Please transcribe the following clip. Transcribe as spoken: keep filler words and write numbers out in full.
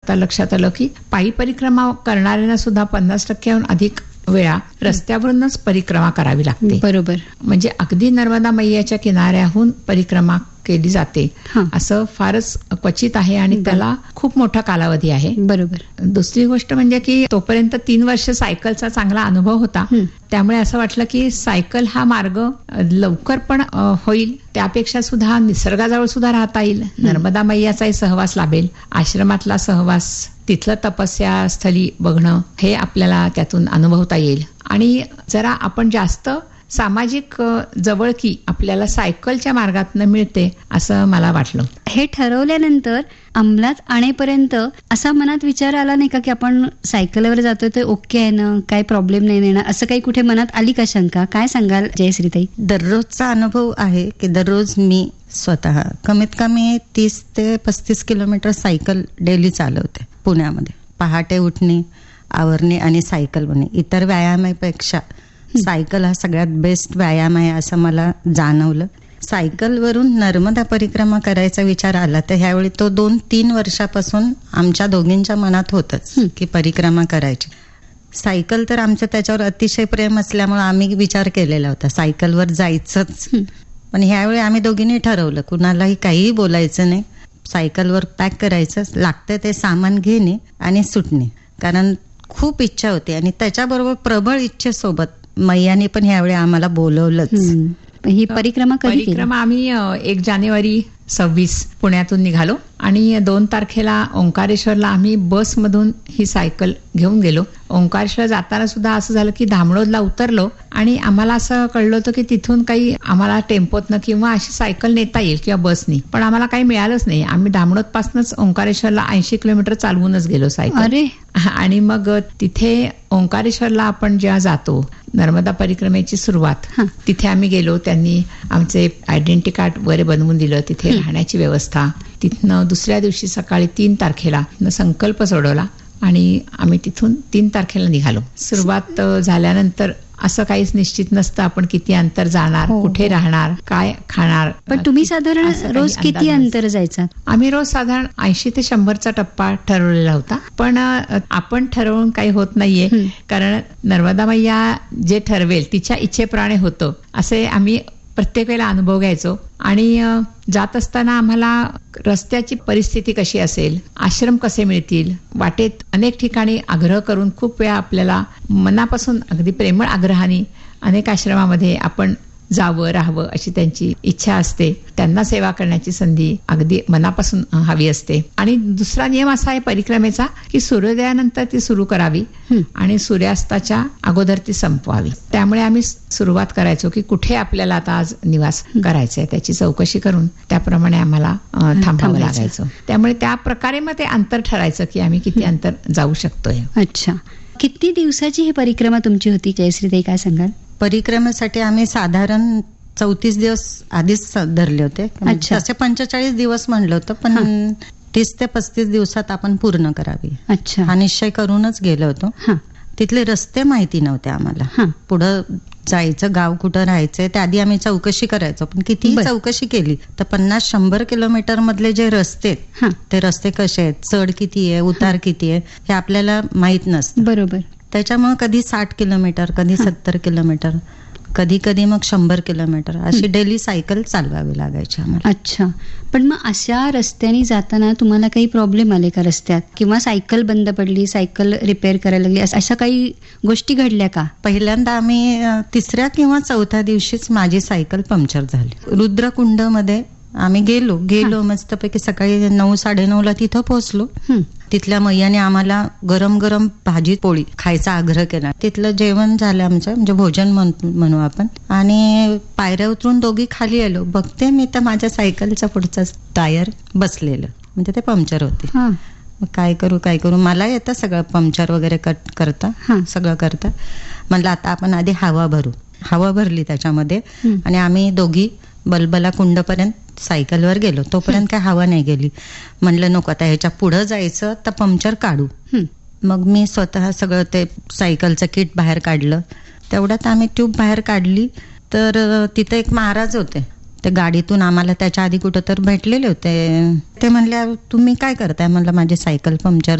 बघता लक्षात आलं की पायी परिक्रमा करणाऱ्यांना सुद्धा पन्नास टक्क्याहून अधिक वेळा रस्त्यावरूनच परिक्रमा करावी लागते. बरोबर. म्हणजे अगदी नर्मदा मैयाच्या किनाऱ्याहून परिक्रमा केली जाते हा. असं फारच क्वचित आहे आणि बर. त्याला खूप मोठा कालावधी आहे. बरोबर. दुसरी गोष्ट म्हणजे की तोपर्यंत तीन वर्ष सायकलचा चांगला अनुभव होता. हं. त्यामुळे असं वाटलं की सायकल हा मार्ग अ, लवकर पण अ, होईल, त्यापेक्षा सुद्धा निसर्गाजवळ सुद्धा राहता येईल, नर्मदा मैयाचाही सहवास लाभेल, आश्रमातला सहवास, तिथलं तपस्या स्थली बघणं हे आपल्याला त्यातून अनुभवता येईल आणि जरा आपण जास्त सामाजिक अ, जवळकी आपल्याला सायकलच्या मार्गातून मिळते असं मला वाटलं. हे ठरवल्यानंतर अंमलात आणेपर्यंत असा मनात विचार आला नाही का की आपण सायकलवर जातोय ते ओके आहे ना, काही प्रॉब्लेम नाही ना, असं काही कुठे मनात आली का शंका? काय सांगाल जयश्रीताई? दररोजचा अनुभव आहे की दररोज मी स्वतः कमीत कमी तीस ते पस्तीस किलोमीटर सायकल डेली चालवते पुण्यामध्ये. पहाटे उठणे, आवरणे आणि सायकल बनणे. इतर व्यायामापेक्षा सायकल हा सगळ्यात बेस्ट व्यायाम आहे असं मला जाणवलं. सायकलवरून नर्मदा परिक्रमा करायचा विचार आला तर ह्यावेळी तो दोन तीन वर्षापासून आमच्या दोघींच्या मनात होतच की परिक्रमा करायची. सायकल तर आमचं त्याच्यावर अतिशय प्रेम असल्यामुळे आम्ही विचार केलेला होता सायकलवर जायचंच. पण ह्यावेळी आम्ही दोघींनी ठरवलं कुणालाही काहीही बोलायचं नाही, सायकलवर पॅक करायचं, लागतं ते सामान घेणे आणि सुटणे. कारण खूप इच्छा होती आणि त्याच्याबरोबर प्रबळ इच्छेसोबत मैयाने पण ह्यावेळी आम्हाला बोलवलंच. ही परिक्रमा कधी केली? परिक्रमा आम्ही अ, एक जानेवारी सव्वीस पुण्यातून निघालो आणि दोन तारखेला ओंकारेश्वरला आम्ही बसमधून ही सायकल घेऊन गेलो. ओंकारेश्वर जाताना सुद्धा असं झालं की धामणोदला उतरलो आणि आम्हाला असं कळलं होतं की तिथून काही आम्हाला टेम्पोतनं किंवा अशी सायकल नेता येईल किंवा बसनी, पण आम्हाला काही मिळालंच नाही. आम्ही धामणोदपासूनच ओंकारेश्वरला ऐंशी किलोमीटर चालवूनच गेलो सायकल. अरे. आणि मग तिथे ओंकारेश्वरला आपण जेव्हा जातो नर्मदा परिक्रमेची सुरुवात, तिथे आम्ही गेलो. त्यांनी आमचे आयडेंटिटी कार्ड वगैरे बनवून दिलं. तिथे राहण्याची व्यवस्था. तिथनं दुसऱ्या दिवशी सकाळी तीन तारखेला संकल्प सोडवला आणि आम्ही तिथून तीन तारखेला निघालो. सुरुवात अ, झाल्यानंतर असं काहीच निश्चित नसतं आपण किती अंतर जाणार, हो, कुठे हो. राहणार, काय खाणार. पण तुम्ही साधारण असं काही रोज किती अंदाज अंतर जायचा? आम्ही रोज साधारण ऐंशी ते शंभरचा टप्पा ठरवलेला होता. पण अ, आपण ठरवून काही होत नाहीये, कारण नर्मदा मैया जे ठरवेल तिच्या इच्छेप्रमाणे होतं असे आम्ही प्रत्येक वेळेला अनुभव घ्यायचो. आणि अ, जात असताना आम्हाला रस्त्याची परिस्थिती कशी असेल, आश्रम कसे मिळतील, वाटेत अनेक ठिकाणी आग्रह करून खूप वेळा आपल्याला मनापासून अगदी प्रेमळ आग्रहाने अनेक आश्रमामध्ये आपण जावं राहावं अशी त्यांची इच्छा असते. त्यांना सेवा करण्याची संधी अगदी मनापासून हवी असते. आणि दुसरा नियम असा आहे परिक्रमेचा की सूर्योदयानंतर ती सुरू करावी आणि सूर्यास्ताच्या अगोदर ती संपवावी. त्यामुळे आम्ही सुरुवात करायचो की कुठे आपल्याला आता आज निवास करायचा आहे त्याची चौकशी करून त्याप्रमाणे आम्हाला अ, थांबावं लागायचं. त्यामुळे त्या प्रकारे मग ते अंतर ठरायचं की आम्ही किती अंतर जाऊ शकतोय. अच्छा. किती दिवसाची ही परिक्रमा तुमची होती जयश्रीताई, काय सांगाल? परिक्रमेसाठी आम्ही साधारण चौतीस दिवस आधीच धरले होते. अच्छा. तसे पंचेचाळीस दिवस म्हणलं होतं पण तीस ते पस्तीस दिवसात आपण पूर्ण करावी अच्छा हा निश्चय करूनच गेलो होतो. तिथले रस्ते माहिती नव्हते आम्हाला. पुढं जायचं, गाव कुठं राहायचंय त्या आधी आम्ही चौकशी करायचो. पण किती चौकशी केली तर पन्नास शंभर किलोमीटर मधले जे रस्ते ते रस्ते कसे आहेत, चढ किती आहे, उतार किती आहे हे आपल्याला माहित नसतं. बरोबर. त्याच्यामुळे कधी साठ किलोमीटर, कधी सत्तर किलोमीटर, कधी कधी मग शंभर किलोमीटर अशी डेली सायकल चालवावी लागायची आम्हाला. अच्छा. पण मग अशा रस्त्याने जाताना तुम्हाला काही प्रॉब्लेम आले का रस्त्यात, किंवा सायकल बंद पडली, सायकल रिपेअर करायला लागली, अशा काही गोष्टी घडल्या का? पहिल्यांदा आम्ही अ, तिसऱ्या किंवा चौथ्या दिवशीच माझी सायकल पंक्चर झाली. रुद्रकुंड मध्ये आम्ही गेलो गेलो मस्तपैकी सकाळी नऊ साडेनऊ ला तिथं पोहोचलो. तिथल्या मैयाने आम्हाला गरम गरम भाजी पोळी खायचा आग्रह केला. तिथलं जेवण झालं आमचं, म्हणजे भोजन म्हणू आपण. आणि पायऱ्या उतरून दोघी खाली आलो. बघते मी तर माझ्या सायकलचा पुढचा टायर बसलेलं, म्हणजे ते पंक्चर होते. मग काय करू काय करू मला येतं सगळं पंक्चर वगैरे कट करता सगळं करता. म्हणलं आता आपण आधी हवा भरू. हवा भरली त्याच्यामध्ये आणि आम्ही दोघी बलबला कुंडपर्यंत सायकलवर गेलो. तोपर्यंत काय हवा नाही गेली. म्हणलं नको आता ह्याच्या पुढं जायचं तर पंक्चर काढू. मग मी स्वतः सगळं ते सायकलचं किट बाहेर काढलं. तेवढ्यात आम्ही ट्यूब बाहेर काढली तर तिथे एक महाराज होते. ते गाडीतून आम्हाला त्याच्या आधी कुठं तर भेटलेले होते. ते म्हणले तुम्ही काय करताय? म्हणलं माझी सायकल पंक्चर